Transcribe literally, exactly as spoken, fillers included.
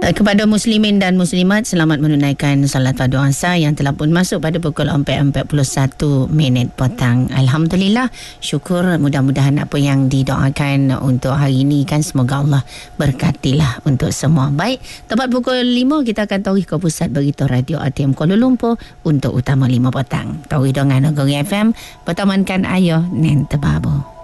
Kepada muslimin dan muslimat, selamat menunaikan salat fardu asar yang telah pun masuk pada pukul empat empat puluh satu minit petang. Alhamdulillah, syukur, mudah-mudahan apa yang didoakan untuk hari ini kan semoga Allah berkatilah untuk semua. Baik, tepat pukul lima kita akan tarik ke pusat berita Radio A T M Kuala Lumpur untuk utama lima petang. Tarik dengan Negeri F M, pertamankan ayo nen tebabu.